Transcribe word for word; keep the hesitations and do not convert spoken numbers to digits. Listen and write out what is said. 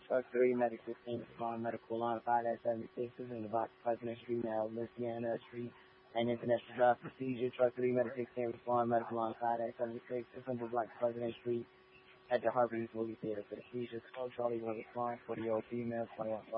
Truck three, Medic fifteen, Spawn Medical Line five at seventy-six, is in the box, President Street, now, Louisiana Street, and International Drive Procedure. Truck three, Medic sixteen, Spawn Medical Line five at seventy-six, is in the block, President Street, at the Harvard Movie Theater for the seizure. Control Charlie will respond for the old female, twenty-one.